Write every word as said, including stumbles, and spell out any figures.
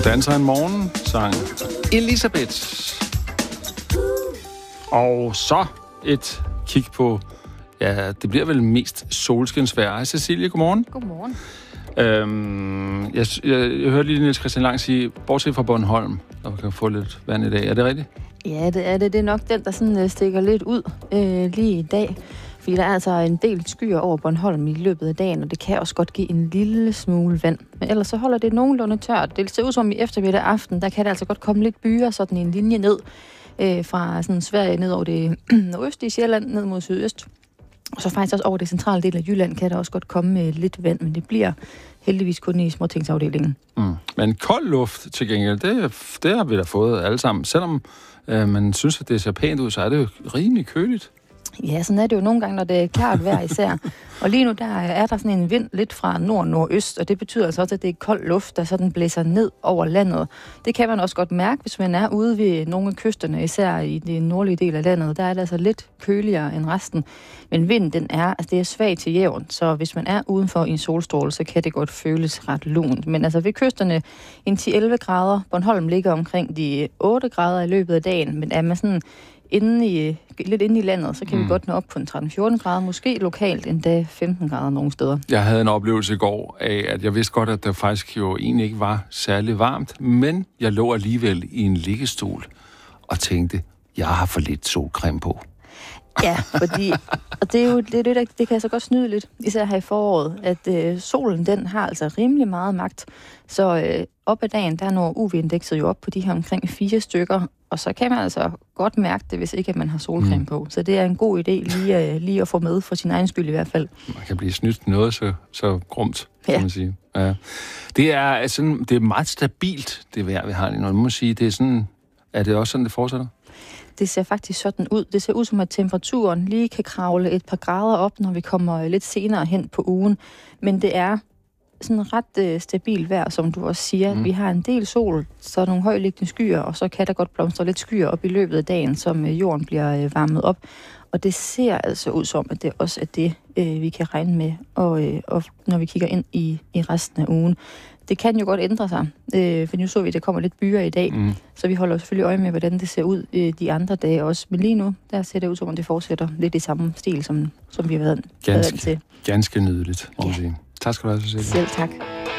danser en morgen, sang Elisabeth. Og så et kig på, ja, det bliver vel mest solskinsvejr. Hej Cecilie, godmorgen. Godmorgen. Øhm, jeg, jeg, jeg hørte lige Niels Christian Lang sige, bortset fra Bornholm, der kan få lidt vand i dag. Er det rigtigt? Ja, det er det. Det er nok den, der sådan stikker lidt ud øh, lige i dag. Fordi der er altså en del skyer over Bornholm i løbet af dagen, og det kan også godt give en lille smule vand. Men ellers så holder det nogenlunde tørt. Det ser ud som i eftermiddag aften, der kan der altså godt komme lidt byer, sådan en linje ned øh, fra sådan Sverige ned over det nordøstlige Sjælland, ned mod sydøst. Og så faktisk også over det centrale del af Jylland kan der også godt komme med lidt vand, men det bliver heldigvis kun i småtingsafdelingen. Mm. Men kold luft til gengæld, det, det har vi da fået alle sammen. Selvom øh, man synes, at det ser pænt ud, så er det jo rimelig køligt. Ja, sådan er det jo nogle gange, når det er klart vejr især. Og lige nu der er der sådan en vind lidt fra nord-nordøst, og det betyder altså også, at det er kold luft, der sådan blæser ned over landet. Det kan man også godt mærke, hvis man er ude ved nogle af kysterne, især i den nordlige del af landet. Der er det altså lidt køligere end resten. Men vinden, den er, altså det er svag til jævn, så hvis man er udenfor i en solstråle, så kan det godt føles ret lunt. Men altså ved kysterne en ti til elleve grader. Bornholm ligger omkring de otte grader i løbet af dagen, men er man sådan Inde i, lidt inde i landet, så kan mm. vi godt nå op på en tretten til fjorten grader, måske lokalt endda femten grader nogle steder. Jeg havde en oplevelse i går af, at jeg vidste godt, at det faktisk jo egentlig ikke var særlig varmt, men jeg lå alligevel i en liggestol og tænkte, jeg har for lidt solcreme på. Ja, fordi, og det er jo det, det, det kan altså godt snyde lidt, især her i foråret, at øh, solen den har altså rimelig meget magt. Så øh, op ad dagen, der når U V-indekset jo op på de her omkring fire stykker, og så kan man altså godt mærke det, hvis ikke at man har solcreme mm. på. Så det er en god idé lige, øh, lige at få med for sin egen skyld i hvert fald. Man kan blive snydt noget så, så grumt, kan ja. man sige. Ja. Det er sådan, det er meget stabilt, det vejr, vi har lige nu. Man må sige, det er sådan, er det også sådan, det fortsætter? Det ser faktisk sådan ud. Det ser ud som, at temperaturen lige kan kravle et par grader op, når vi kommer lidt senere hen på ugen. Men det er sådan ret øh, stabil vejr, som du også siger. Mm. Vi har en del sol, så er nogle højliggende skyer, og så kan der godt blomstre lidt skyer op i løbet af dagen, som øh, jorden bliver øh, varmet op. Og det ser altså ud som, at det også er det, øh, vi kan regne med, og, øh, og når vi kigger ind i, i resten af ugen. Det kan jo godt ændre sig, øh, for nu så vi, at der kommer lidt byer i dag, mm. så vi holder selvfølgelig øje med, hvordan det ser ud øh, de andre dage også. Men lige nu, der ser det ud som, at det fortsætter lidt i samme stil, som, som vi har været vant til. Ganske nydeligt, må man sige. Tak skal du have, Cecilie. Selv tak.